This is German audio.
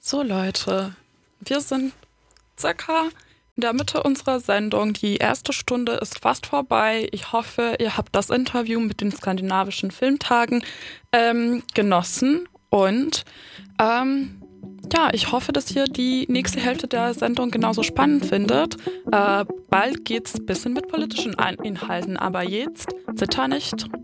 So Leute, wir sind circa in der Mitte unserer Sendung. Die erste Stunde ist fast vorbei. Ich hoffe, ihr habt das Interview mit den skandinavischen Filmtagen genossen. Und ja, ich hoffe, dass ihr die nächste Hälfte der Sendung genauso spannend findet. Bald geht's ein bisschen mit politischen Inhalten, aber jetzt zitter nicht